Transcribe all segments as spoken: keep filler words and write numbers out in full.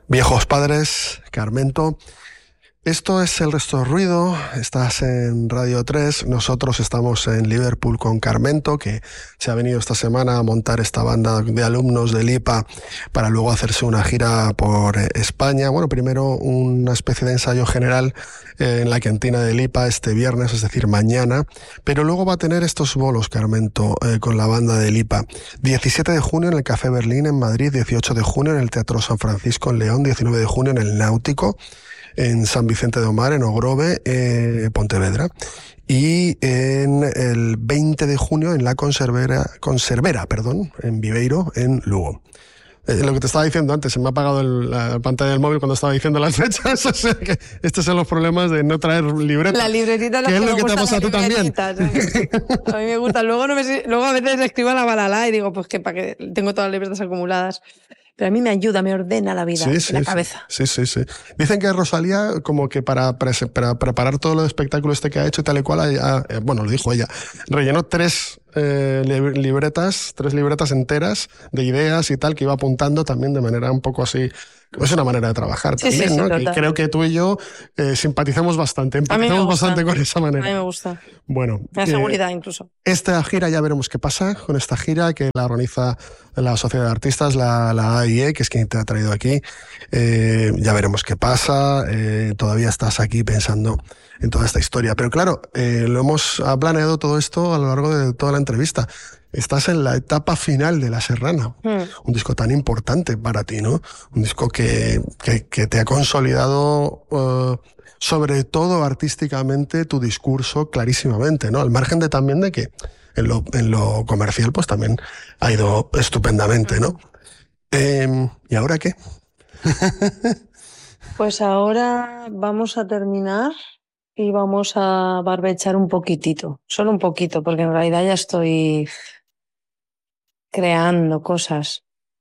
Viejos padres, Carmento. Esto es El Resto del Ruido, estás en Radio tres, nosotros estamos en Liverpool con Carmento, que se ha venido esta semana a montar esta banda de alumnos del I P A para luego hacerse una gira por España. Bueno, primero una especie de ensayo general en la cantina del I P A este viernes, es decir, mañana, pero luego va a tener estos bolos, Carmento, eh, con la banda del I P A. diecisiete de junio en el Café Berlín en Madrid, dieciocho de junio en el Teatro San Francisco en León, diecinueve de junio en el Náutico, en San Vicente de Omar, en Ogrove, eh, Pontevedra, y en el veinte de junio en la Conservera, Conservera, perdón, en Viveiro, en Lugo. Eh, lo que te estaba diciendo antes, se me ha apagado el, la pantalla del móvil cuando estaba diciendo las fechas, o sea que estos son los problemas de no traer libreta. La libretita, que es lo que te pasa a ti también. ¿Eh? A mí me gusta. Luego, no me, luego a veces escribo a la balala y digo, pues que para que tengo todas las libretas acumuladas. Pero a mí me ayuda, me ordena la vida, sí, sí, la cabeza. Sí, sí, sí. Dicen que Rosalía, como que para, pre- para preparar todo el espectáculo este que ha hecho y tal y cual, ha, eh, bueno, lo dijo ella, rellenó tres eh, libretas, tres libretas enteras de ideas y tal, que iba apuntando también de manera un poco así. Es una manera de trabajar sí, también, sí, ¿no? Sí, que creo que tú y yo eh, simpatizamos bastante, empatizamos bastante con esa manera. A mí me gusta. Bueno. La eh, seguridad incluso. Esta gira ya veremos qué pasa con esta gira que la organiza la Sociedad de Artistas, la, la A I E, que es quien te ha traído aquí. Eh, ya veremos qué pasa. Eh, todavía estás aquí pensando en toda esta historia. Pero claro, eh, lo hemos ha planeado todo esto a lo largo de toda la entrevista. Estás en la etapa final de La Serrana, mm. un disco tan importante para ti, ¿no? Un disco que, que, que te ha consolidado, uh, sobre todo artísticamente, tu discurso clarísimamente, ¿no? Al margen de también de que en lo, en lo comercial pues también ha ido estupendamente, ¿no? Eh, ¿Y ahora qué? Pues ahora vamos a terminar y vamos a barbechar un poquitito, solo un poquito, porque en realidad ya estoy creando cosas.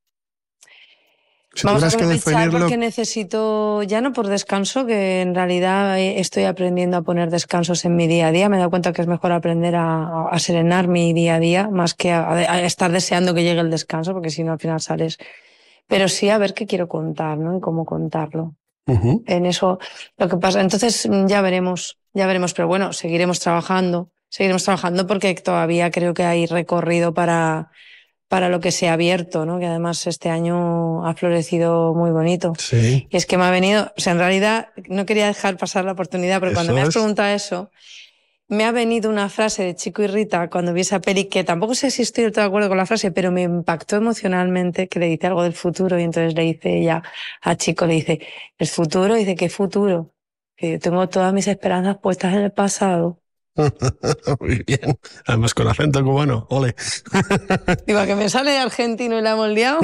Si vamos a que barbechar porque necesito, ya no por descanso, que en realidad estoy aprendiendo a poner descansos en mi día a día. Me he dado cuenta que es mejor aprender a, a serenar mi día a día más que a, a estar deseando que llegue el descanso, porque si no al final sales. Pero sí a ver qué quiero contar, ¿no? Y cómo contarlo. Uh-huh. En eso lo que pasa. Entonces ya veremos, ya veremos. Pero bueno, seguiremos trabajando, seguiremos trabajando porque todavía creo que hay recorrido para, para lo que se ha abierto, ¿no? Que además este año ha florecido muy bonito. Sí. Y es que me ha venido, o sea, en realidad no quería dejar pasar la oportunidad, pero eso cuando me has es... preguntado eso, me ha venido una frase de Chico y Rita cuando vi esa peli, que tampoco sé si estoy de acuerdo con la frase, pero me impactó emocionalmente, que le dice algo del futuro y entonces le dice ella a Chico, le dice, ¿el futuro? Y dice, ¿qué futuro? Que yo tengo todas mis esperanzas puestas en el pasado. Muy bien, además con acento cubano, ole. Digo, que me sale argentino y la hemos liado.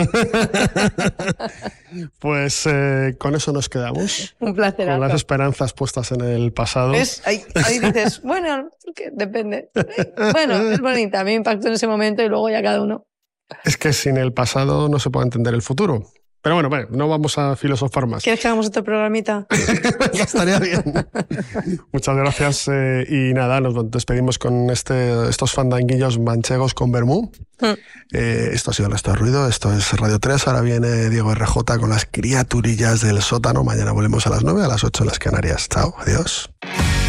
Pues eh, con eso nos quedamos. Un placer. Con las esperanzas puestas en el pasado. ¿Ves? Ahí, ahí dices, bueno, que depende. Bueno, es bonita, a mí me impactó en ese momento y luego ya cada uno. Es que sin el pasado no se puede entender el futuro. Pero bueno, bueno, no vamos a filosofar más. ¿Quieres que hagamos otro programita? Ya estaría bien. Muchas gracias. Eh, y nada, nos despedimos con este, estos fandanguillos manchegos con vermú. Mm. Eh, esto ha sido El Resto del Ruido. Esto es Radio tres. Ahora viene Diego R J con las criaturillas del sótano. Mañana volvemos a las nueve, a las ocho en las Canarias. Chao, adiós.